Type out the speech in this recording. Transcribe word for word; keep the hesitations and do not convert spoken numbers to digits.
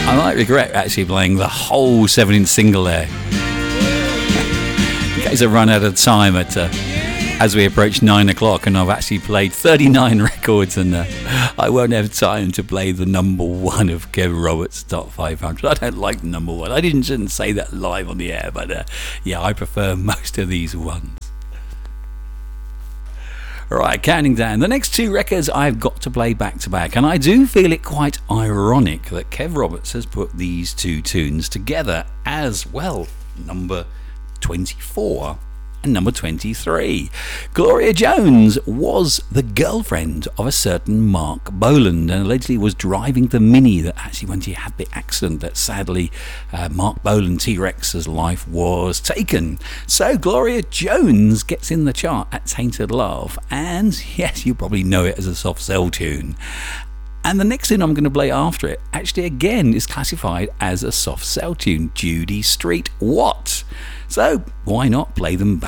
I might regret actually playing the whole seven inch single there. In case I run out of time at uh, as we approach nine o'clock, and I've actually played thirty-nine records, and uh, I won't have time to play the number one of Kev Roberts' Top five hundred. I don't like number one. I didn't shouldn't say that live on the air, but uh, yeah, I prefer most of these ones. Right, counting down. The next two records I've got to play back to back, and I do feel it quite ironic that Kev Roberts has put these two tunes together as well. Number twenty-four and number twenty-three. Gloria Jones was the girlfriend of a certain Mark Boland, and allegedly was driving the Mini that actually when she had the accident that sadly uh, Mark Boland T-Rex's life was taken. So Gloria Jones gets in the chart at Tainted Love, and yes, you probably know it as a soft cell tune. And the next tune I'm going to play after it actually again is classified as a soft cell tune, Judy Street What? So why not play them back